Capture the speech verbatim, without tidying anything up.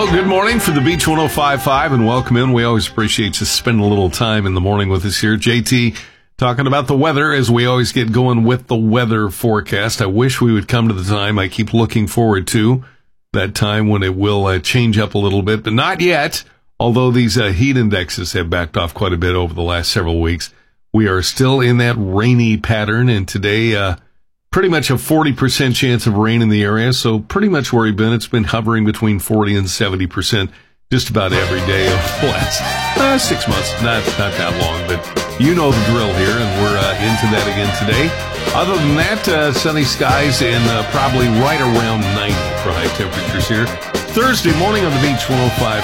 Well, good morning for the Beach one oh five point five and welcome in. We always appreciate you spending a little time in the morning with us here. J T talking about the weather as we always get going with the weather forecast. I wish we would come to the time I keep looking forward to, that time when it will uh, change up a little bit, but not yet. Although these uh, heat indexes have backed off quite a bit over the last several weeks, we are still in that rainy pattern, and today uh, pretty much a forty percent chance of rain in the area, so pretty much where we've been. It's been hovering between forty and seventy percent just about every day of the last uh, six months. Not, not that long, but you know the drill here, and we're uh, into that again today. Other than that, uh, sunny skies and uh, probably right around ninety for high temperatures here. Thursday morning on the Beach one oh five point